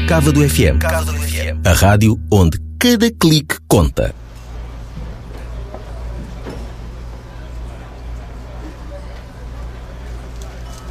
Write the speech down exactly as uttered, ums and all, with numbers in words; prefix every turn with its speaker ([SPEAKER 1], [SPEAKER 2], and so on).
[SPEAKER 1] Cávado F M. A rádio onde cada clique conta.